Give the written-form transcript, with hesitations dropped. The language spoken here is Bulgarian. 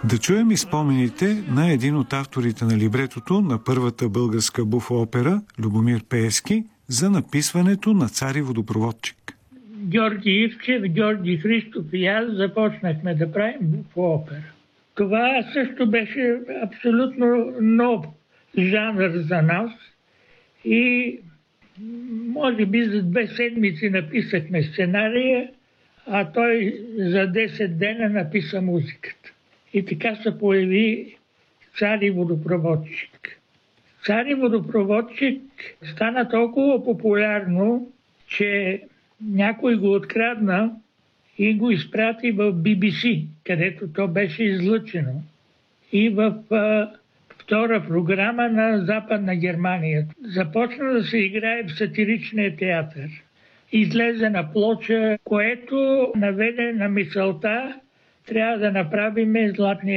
Да чуем и спомените на един от авторите на либретото на първата българска буфо опера, Любомир Пеевски, за написването на Цар и водопроводчик. Георги Ивчев, Георги Христов и аз започнахме да правим буфо опера. Това също беше абсолютно нов жанр за нас и може би за 2 седмици написахме сценария, а той за 10 дена написа музиката. И така се появи Цар и водопроводчик. Цар и водопроводчик стана толкова популярно, че някой го открадна и го изпрати в BBC, където то беше излъчено. И в втора програма на Западна Германия. Започна да се играе в сатиричния театър. Излезе на плоча, което наведе на мисълта, трябва да направим Златния